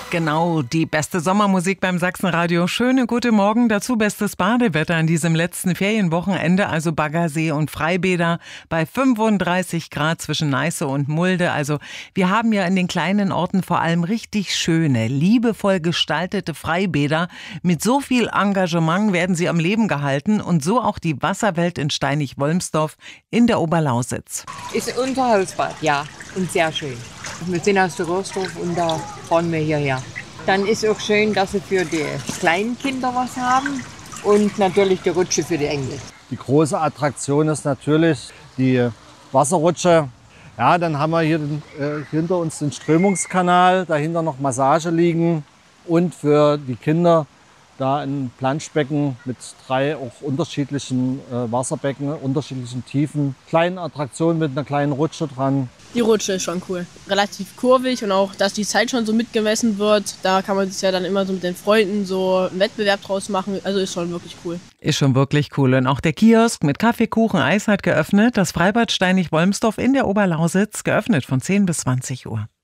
Genau, die beste Sommermusik beim Sachsenradio. Schöne gute Morgen, dazu bestes Badewetter an diesem letzten Ferienwochenende, also Baggersee und Freibäder bei 35 Grad zwischen Neiße und Mulde. Also wir haben ja in den kleinen Orten vor allem richtig schöne, liebevoll gestaltete Freibäder. Mit so viel Engagement werden sie am Leben gehalten und so auch die Wasserwelt in Steinig-Wolmsdorf in der Oberlausitz. Ist unser Hausbad, ja, und sehr schön. Wir sind aus der Röhrsdorf und da fahren wir hierher. Dann ist auch schön, dass sie für die kleinen Kinder was haben und natürlich die Rutsche für die Enkel. Die große Attraktion ist natürlich die Wasserrutsche. Ja, dann haben wir hier hinter uns den Strömungskanal, dahinter noch Massage liegen und für die Kinder da ein Planschbecken mit 3 auch unterschiedlichen Wasserbecken, unterschiedlichen Tiefen. Kleine Attraktion mit einer kleinen Rutsche dran. Die Rutsche ist schon cool. Relativ kurvig und auch, dass die Zeit schon so mitgemessen wird. Da kann man sich ja dann immer so mit den Freunden so einen Wettbewerb draus machen. Also ist schon wirklich cool. Ist schon wirklich cool. Und auch der Kiosk mit Kaffee, Kuchen, Eis hat geöffnet. Das Freibad Steinig-Wolmsdorf in der Oberlausitz geöffnet von 10 bis 20 Uhr.